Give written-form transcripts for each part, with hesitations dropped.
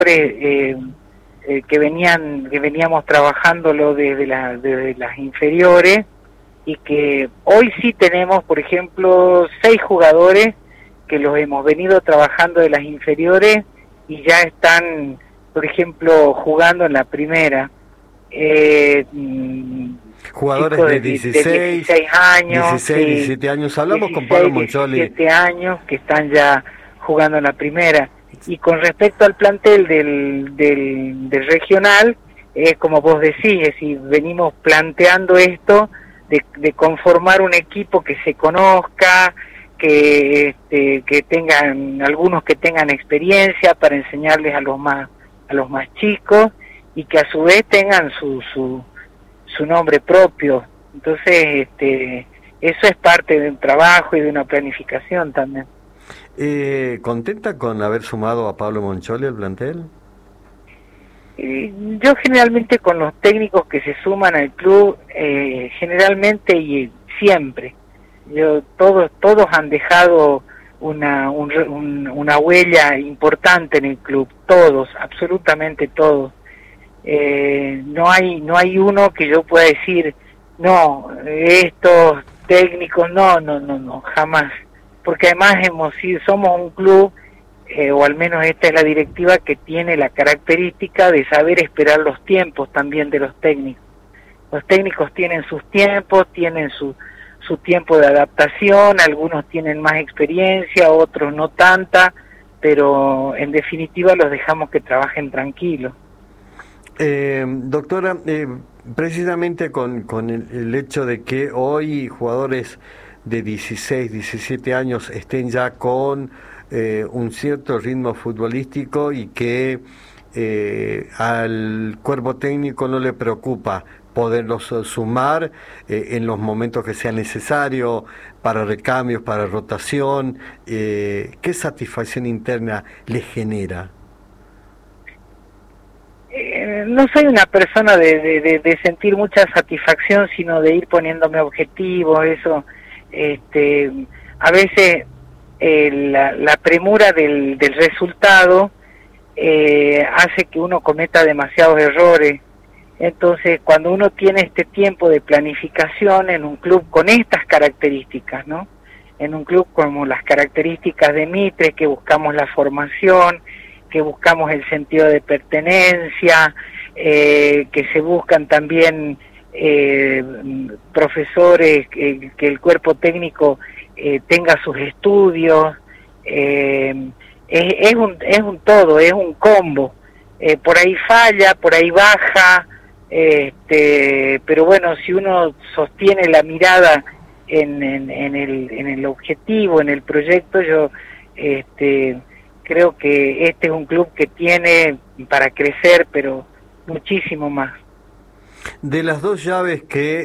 que veníamos trabajándolo desde las inferiores, y que hoy sí tenemos, por ejemplo, 6 jugadores que los hemos venido trabajando de las inferiores y ya están, por ejemplo, jugando en la primera. Jugadores de 16 años, 16, 17 años. Hablamos con Pablo Moncholi. 17 años que están ya jugando en la primera. Y con respecto al plantel del regional, como vos decís, es decir, venimos planteando esto de conformar un equipo que se conozca, que tengan, algunos que tengan experiencia para enseñarles a los más chicos, y que a su vez tengan su nombre propio. Entonces, eso es parte de un trabajo y de una planificación también. ¿Contenta con haber sumado a Pablo Moncholi al plantel? Yo generalmente con los técnicos que se suman al club, generalmente y siempre, todos han dejado una huella importante en el club, todos, absolutamente todos. No hay uno que yo pueda decir, no, estos técnicos, no, jamás, porque además somos un club, o al menos esta es la directiva, que tiene la característica de saber esperar los tiempos también de los técnicos. Los técnicos tienen sus tiempos, tienen su tiempo de adaptación, algunos tienen más experiencia, otros no tanta, pero en definitiva los dejamos que trabajen tranquilos. Doctora, precisamente con el hecho de que hoy jugadores de 16, 17 años estén ya con un cierto ritmo futbolístico y que al cuerpo técnico no le preocupa poderlos sumar en los momentos que sea necesario para recambios, para rotación, ¿qué satisfacción interna le genera? No soy una persona de sentir mucha satisfacción, sino de ir poniéndome objetivos. Eso, a veces la premura del resultado hace que uno cometa demasiados errores. Entonces, cuando uno tiene este tiempo de planificación en un club con estas características, ¿no? En un club como las características de Mitre, que buscamos la formación, que buscamos el sentido de pertenencia, que se buscan también profesores, que el cuerpo técnico tenga sus estudios, es un todo, es un combo. Por ahí falla, por ahí baja, pero bueno, si uno sostiene la mirada en el objetivo, en el proyecto, yo creo que este es un club que tiene para crecer, pero muchísimo más. De las 2 llaves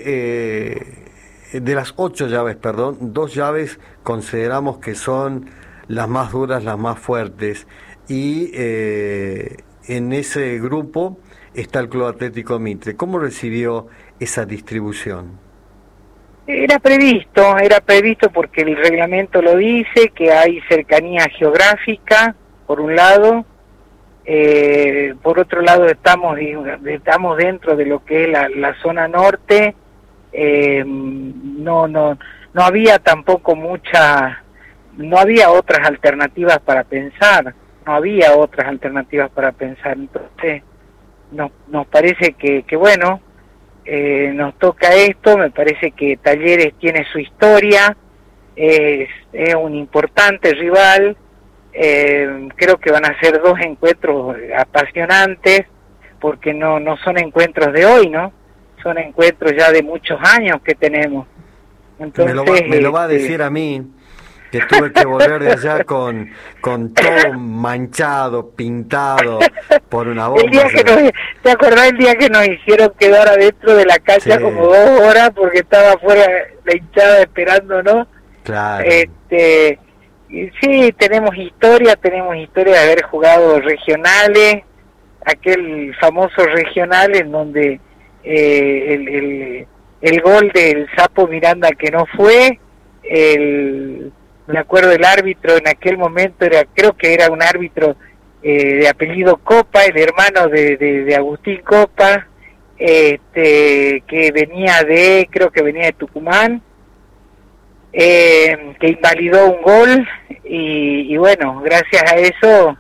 de las 8 llaves, perdón, 2 llaves consideramos que son las más duras, las más fuertes, y en ese grupo está el Club Atlético Mitre. ¿Cómo recibió esa distribución? Era previsto porque el reglamento lo dice, que hay cercanía geográfica, por un lado, por otro lado estamos dentro de lo que es la zona norte. No había tampoco no había otras alternativas para pensar, entonces nos parece que bueno, nos toca esto. Me parece que Talleres tiene su historia, es un importante rival. Creo que van a ser 2 encuentros apasionantes, porque no son encuentros de hoy, ¿no? Son encuentros ya de muchos años que tenemos. Entonces, me lo va a decir a mí, que tuve que volver de allá con todo manchado, pintado por una bomba. ¿Te acordás el día que nos hicieron quedar adentro de la cancha? Sí, como 2 horas porque estaba afuera la hinchada esperando, ¿no? Claro. Sí, tenemos historia de haber jugado regionales, aquel famoso regional en donde el gol del Sapo Miranda que no fue, me acuerdo del árbitro en aquel momento, creo que era un árbitro de apellido Copa, el hermano de Agustín Copa, que venía creo que venía de Tucumán, que invalidó un gol y bueno, gracias a eso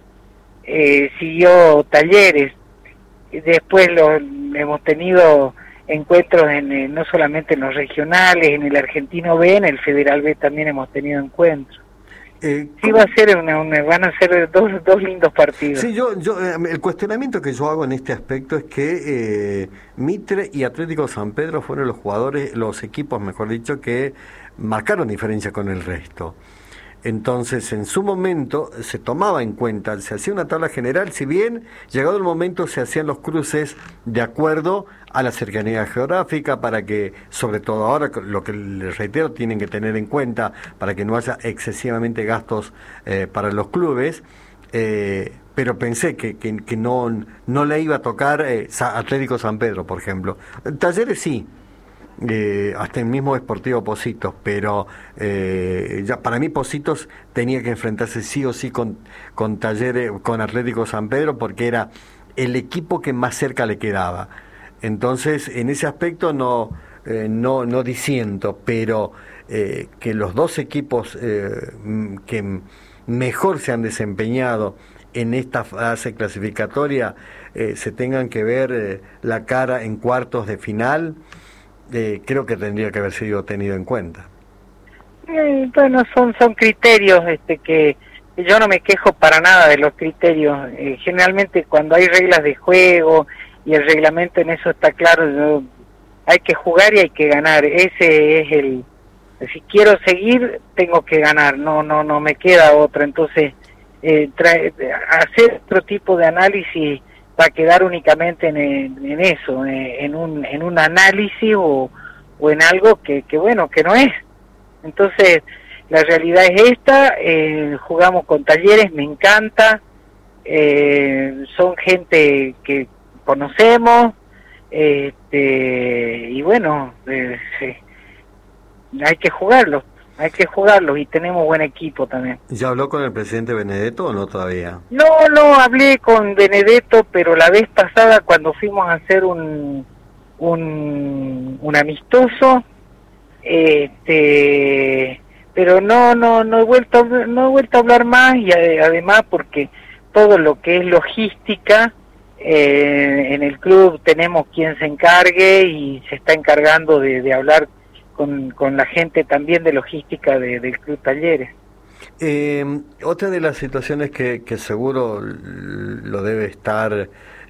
siguió Talleres. Después hemos tenido encuentros no solamente en los regionales, en el Argentino B, en el Federal B también hemos tenido encuentros. Sí, van a ser dos lindos partidos. Sí, el cuestionamiento que yo hago en este aspecto es que Mitre y Atlético San Pedro fueron los equipos, mejor dicho, que marcaron diferencia con el resto. Entonces, en su momento se tomaba en cuenta, se hacía una tabla general, si bien llegado el momento se hacían los cruces de acuerdo a la cercanía geográfica, para que, sobre todo ahora, lo que les reitero, tienen que tener en cuenta para que no haya excesivamente gastos para los clubes, pero pensé que no le iba a tocar Atlético San Pedro, por ejemplo. Talleres sí. Hasta el mismo Sportivo Pocitos, pero ya para mí Pocitos tenía que enfrentarse sí o sí con Talleres, con Atlético San Pedro, porque era el equipo que más cerca le quedaba. Entonces, en ese aspecto no disiento, pero que los dos equipos que mejor se han desempeñado en esta fase clasificatoria se tengan que ver la cara en cuartos de final. Creo que tendría que haber sido tenido en cuenta. Bueno, son criterios que yo no me quejo para nada de los criterios. Generalmente cuando hay reglas de juego y el reglamento en eso está claro, hay que jugar y hay que ganar. Ese es si quiero seguir tengo que ganar, no me queda otra. Entonces hacer otro tipo de análisis va a quedar únicamente en eso, en un análisis o en algo que bueno, que no es. Entonces, la realidad es esta, jugamos con Talleres, me encanta, son gente que conocemos, y bueno, hay que jugarlos y tenemos buen equipo también. ¿Ya habló con el presidente Benedetto o no todavía? No hablé con Benedetto, pero la vez pasada cuando fuimos a hacer un amistoso, pero no he vuelto a hablar más, y además porque todo lo que es logística en el club tenemos quien se encargue y se está encargando de hablar con la gente también de logística del Club Talleres. Otra de las situaciones que seguro lo debe estar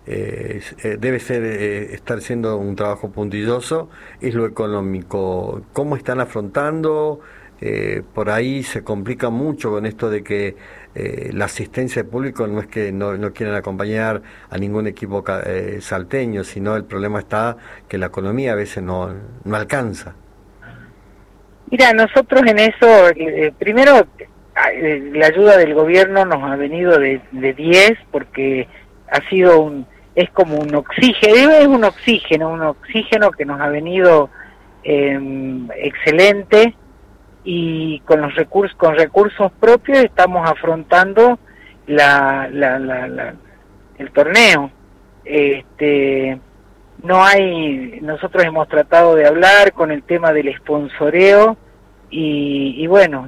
estar siendo un trabajo puntilloso es lo económico. ¿Cómo están afrontando? Por ahí se complica mucho con esto de que la asistencia de público no es que no quieran acompañar a ningún equipo salteño, sino el problema está que la economía a veces no alcanza. Mira, nosotros en eso, primero, la ayuda del gobierno nos ha venido de 10, porque ha sido es como un oxígeno que nos ha venido excelente, y con recursos propios estamos afrontando el torneo. Nosotros hemos tratado de hablar con el tema del sponsoreo y bueno,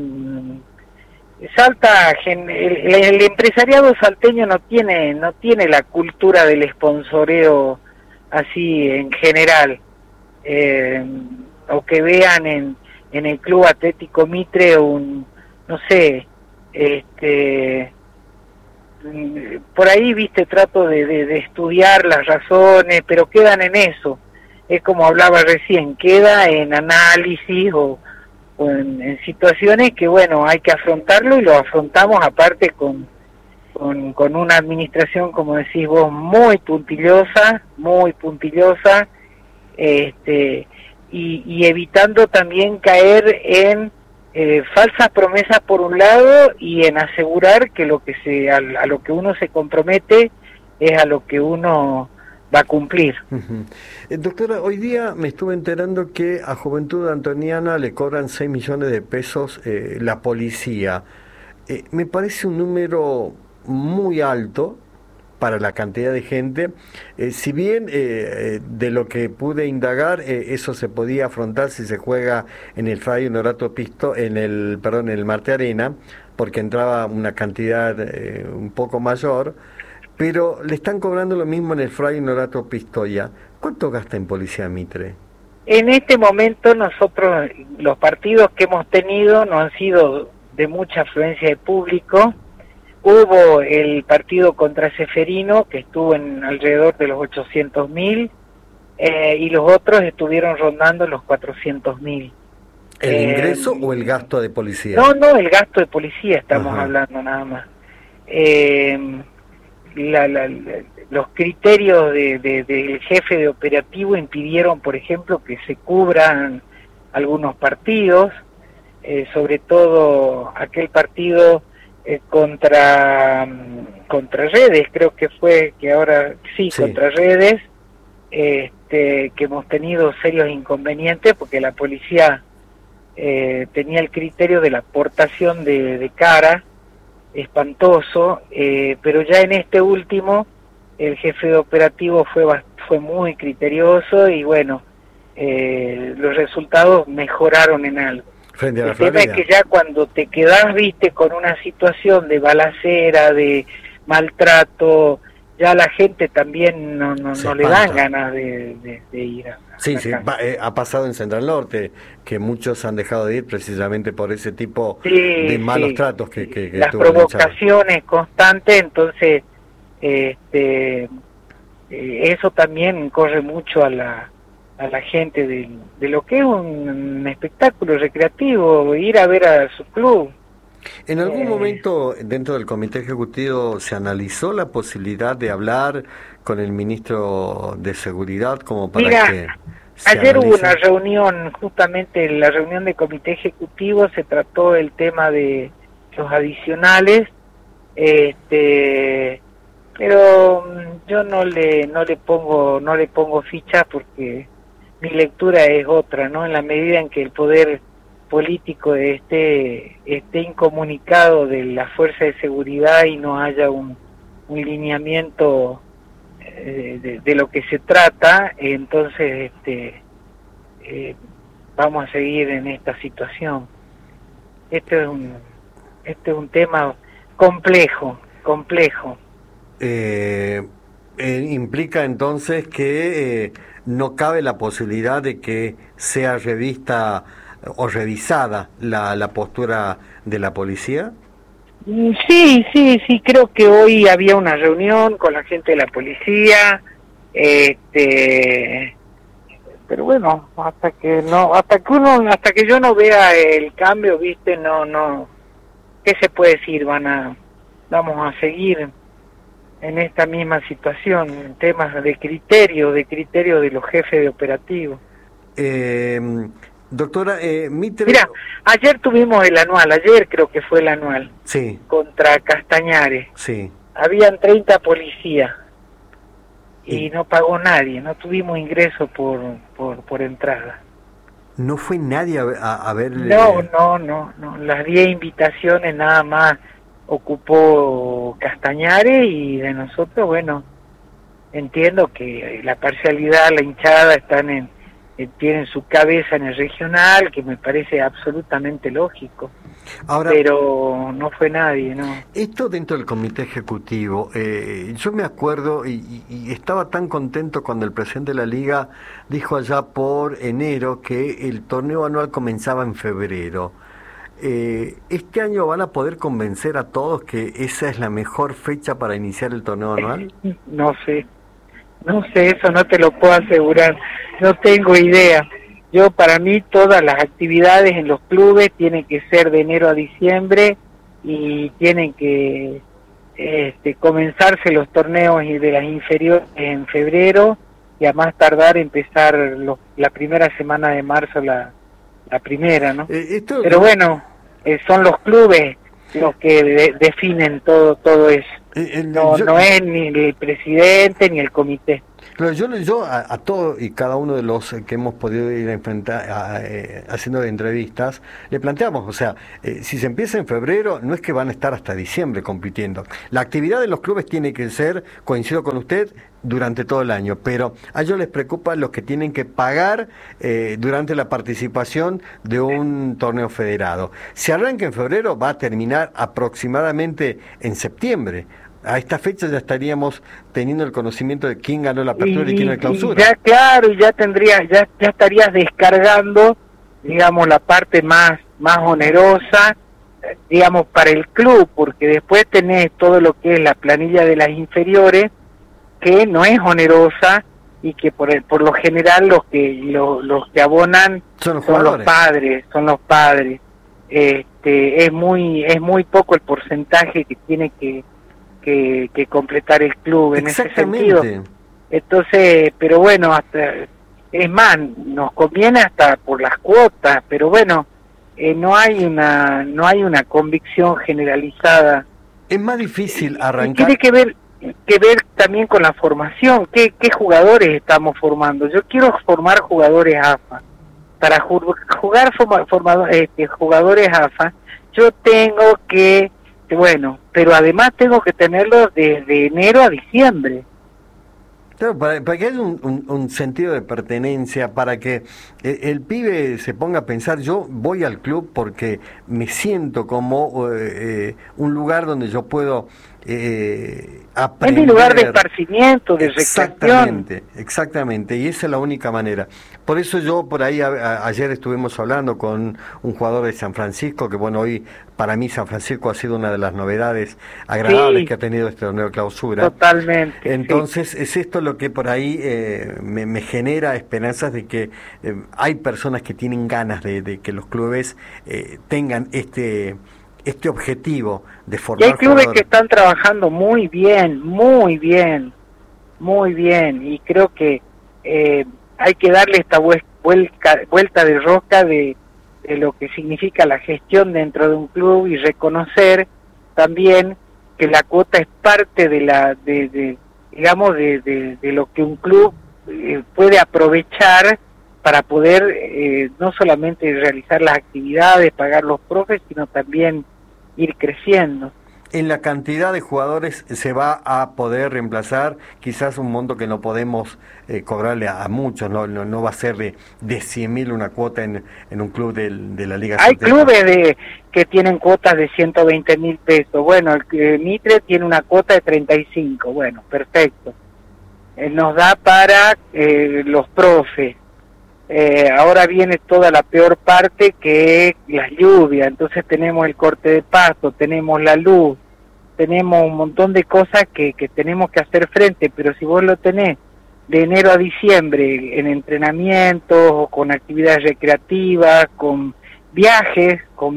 Salta, el empresariado salteño no tiene la cultura del sponsoreo así en general, o que vean en el Club Atlético Mitre no sé, por ahí, viste, trato de estudiar las razones, pero quedan en eso. Es como hablaba recién, queda en análisis o en situaciones que, bueno, hay que afrontarlo, y lo afrontamos aparte con una administración, como decís vos, muy puntillosa, y evitando también caer en falsas promesas por un lado, y en asegurar que a lo que uno se compromete es a lo que uno va a cumplir. Doctora, hoy día me estuve enterando que a Juventud Antoniana le cobran 6 millones de pesos la policía. Me parece un número muy alto para la cantidad de gente. Si bien de lo que pude indagar, eso se podía afrontar si se juega en el Fray Honorato Pisto, en el Marte Arena, porque entraba una cantidad un poco mayor, pero le están cobrando lo mismo en el Fray Honorato Pistoia. ¿Cuánto gasta en Policía Mitre? En este momento nosotros, los partidos que hemos tenido no han sido de mucha afluencia de público. Hubo el partido contra Ceferino, que estuvo en alrededor de los 800.000, y los otros estuvieron rondando los 400.000. ¿El ingreso o el gasto de policía? No, el gasto de policía estamos Ajá. hablando nada más. Los criterios del jefe de operativo impidieron, por ejemplo, que se cubran algunos partidos, sobre todo aquel partido contra Redes, creo que fue, que ahora sí. Contra Redes, que hemos tenido serios inconvenientes porque la policía tenía el criterio de la aportación de cara, espantoso, pero ya en este último el jefe de operativo fue muy criterioso y bueno, los resultados mejoraron en algo. Frente a la El tema es que ya cuando te quedás, viste, con una situación de balacera, de maltrato, ya la gente también no le dan ganas de ir a Sí, ha pasado en Central Norte, que muchos han dejado de ir precisamente por ese tipo de malos tratos que las provocaciones constantes, entonces eso también corre mucho a la gente de lo que es un espectáculo recreativo, ir a ver a su club. ¿En algún momento dentro del comité ejecutivo se analizó la posibilidad de hablar con el ministro de Seguridad como para que ayer hubo una reunión, justamente en la reunión de comité ejecutivo se trató el tema de los adicionales, pero yo no le pongo ficha porque mi lectura es otra, ¿no? En la medida en que el poder político esté incomunicado de la fuerza de seguridad y no haya un lineamiento de lo que se trata, entonces vamos a seguir en esta situación. Este es un tema complejo. Implica entonces que no cabe la posibilidad de que sea revista o revisada la postura de la policía. Sí, creo que hoy había una reunión con la gente de la policía, pero bueno, hasta que yo no vea el cambio, viste, no, ¿qué se puede decir? Vamos a seguir en esta misma situación, temas de criterio de los jefes de operativo. Doctora Mitre... Mira, ayer tuvimos el anual, ayer creo que fue el anual, sí, contra Castañares. Sí. Habían 30 policías y no pagó nadie, no tuvimos ingreso por entrada. ¿No fue nadie a ver? No, las 10 invitaciones nada más ocupó Castañares y de nosotros, bueno, entiendo que la parcialidad, la hinchada tienen su cabeza en el regional, que me parece absolutamente lógico. Ahora, pero no fue nadie, ¿no? Esto dentro del comité ejecutivo, yo me acuerdo y estaba tan contento cuando el presidente de la liga dijo allá por enero que el torneo anual comenzaba en febrero. ¿Este año van a poder convencer a todos que esa es la mejor fecha para iniciar el torneo anual? No sé, eso no te lo puedo asegurar, no tengo idea. Para mí todas las actividades en los clubes tienen que ser de enero a diciembre y tienen que comenzarse los torneos de las inferiores en febrero y a más tardar empezar la primera semana de marzo, la primera, ¿no? Pero bueno, son los clubes los que definen todo eso. No es ni el presidente ni el comité. Claro, yo a todo y cada uno de los que hemos podido ir a enfrentar, haciendo entrevistas, le planteamos, o sea, si se empieza en febrero, no es que van a estar hasta diciembre compitiendo. La actividad de los clubes tiene que ser, coincido con usted, durante todo el año, pero a ellos les preocupa los que tienen que pagar durante la participación de un torneo federado. Si arranca en febrero, va a terminar aproximadamente en septiembre. A esta fecha ya estaríamos teniendo el conocimiento de quién ganó la apertura y quién la clausura. Y ya, claro, y ya estarías descargando, digamos, la parte más onerosa, digamos, para el club, porque después tenés todo lo que es la planilla de las inferiores, que no es onerosa y que por lo general los que abonan son los padres. Es muy poco el porcentaje que tiene que completar el club en ese sentido. Entonces, pero bueno, es más, nos conviene hasta por las cuotas, pero bueno, no hay una convicción generalizada. Es más difícil arrancar. Tiene que ver también con la formación, qué jugadores estamos formando. Yo quiero formar jugadores AFA. Para jugar jugadores AFA, yo tengo que, bueno, pero además tengo que tenerlos desde enero a diciembre. Claro, para que haya un sentido de pertenencia, para que el pibe se ponga a pensar, yo voy al club porque me siento como un lugar donde yo puedo aprender. Es mi lugar de esparcimiento, de recreación. Exactamente, y esa es la única manera. Por eso yo por ahí ayer estuvimos hablando con un jugador de San Francisco, que bueno, hoy para mí San Francisco ha sido una de las novedades agradables que ha tenido este torneo de clausura. Totalmente. Entonces es esto lo que por ahí me genera esperanzas de que hay personas que tienen ganas de que los clubes tengan este objetivo de formar. Y hay clubes que están trabajando muy bien, y creo que hay que darle esta vuelta de rosca de lo que significa la gestión dentro de un club y reconocer también que la cuota es parte de lo que un club puede aprovechar para poder no solamente realizar las actividades, pagar los profes, sino también ir creciendo. En la cantidad de jugadores se va a poder reemplazar quizás un monto que no podemos cobrarle a muchos, no va a ser de 100.000 una cuota en un club de la Liga. Hay clubes que tienen cuotas de 120.000 pesos, bueno, el Mitre tiene una cuota de 35, bueno, perfecto. Nos da para los profes. Ahora viene toda la peor parte, que es las lluvias. Entonces tenemos el corte de pasto, tenemos la luz, tenemos un montón de cosas que tenemos que hacer frente, pero si vos lo tenés de enero a diciembre en entrenamientos o con actividades recreativas, con viajes,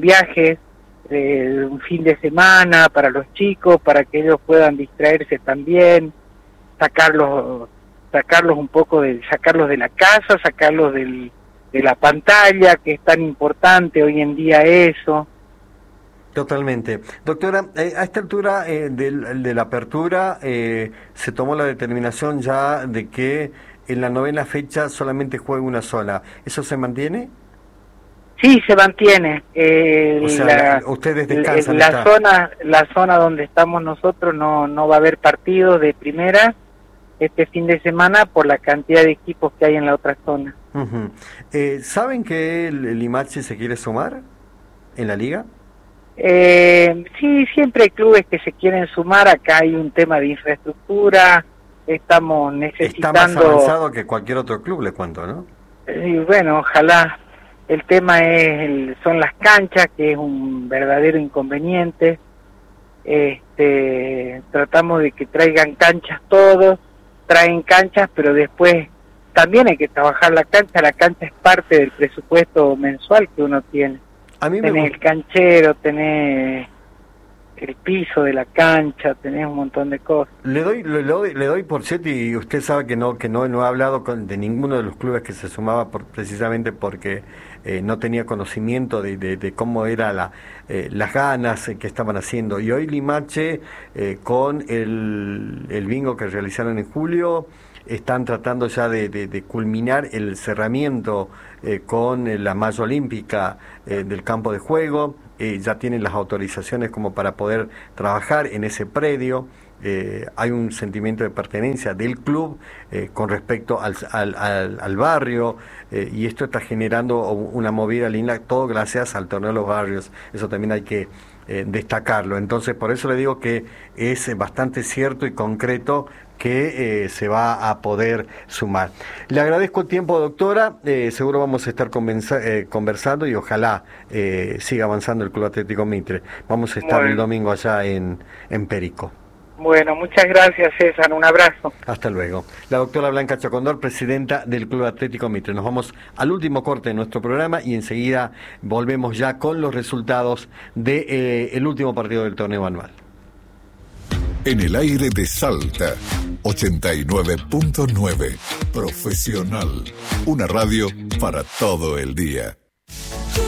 un fin de semana para los chicos, para que ellos puedan distraerse también, sacarlos un poco, sacarlos de la casa, sacarlos de la pantalla, que es tan importante hoy en día eso. Totalmente. Doctora, a esta altura de la apertura se tomó la determinación ya de que en la 9ª fecha solamente juegue una sola. ¿Eso se mantiene? Sí, se mantiene. O sea, ustedes descansan. La zona donde estamos nosotros no va a haber partidos de primera este fin de semana por la cantidad de equipos que hay en la otra zona. ¿Saben que el Limache se quiere sumar en la liga? Sí, siempre hay clubes que se quieren sumar. Acá hay un tema de infraestructura, estamos necesitando... Está más avanzado que cualquier otro club, les cuento, ¿no? Bueno, ojalá. El tema son las canchas, que es un verdadero inconveniente. Tratamos de que traigan canchas todos, traen canchas, pero después también hay que trabajar la cancha es parte del presupuesto mensual que uno tiene. Tenés el canchero, tenés el piso de la cancha, tenés un montón de cosas. Le doy por cierto, y usted sabe que no he hablado de ninguno de los clubes que se sumaba precisamente porque no tenía conocimiento de cómo era las ganas que estaban haciendo. Y hoy Limache, con el bingo que realizaron en julio, están tratando ya de culminar el cerramiento con la malla olímpica del campo de juego. Ya tienen las autorizaciones como para poder trabajar en ese predio. Hay un sentimiento de pertenencia del club con respecto al barrio, y esto está generando una movida linda, todo gracias al torneo de los barrios. Eso también hay que destacarlo. Entonces, por eso le digo que es bastante cierto y concreto que se va a poder sumar. Le agradezco el tiempo, doctora. Seguro vamos a estar conversando, y ojalá siga avanzando el Club Atlético Mitre. Vamos a estar el domingo allá en Perico. Bueno, muchas gracias, César. Un abrazo. Hasta luego. La doctora Blanca Chacondor, presidenta del Club Atlético Mitre. Nos vamos al último corte de nuestro programa y enseguida volvemos ya con los resultados del último partido del torneo anual. En el aire de Salta, 89.9. Profesional. Una radio para todo el día.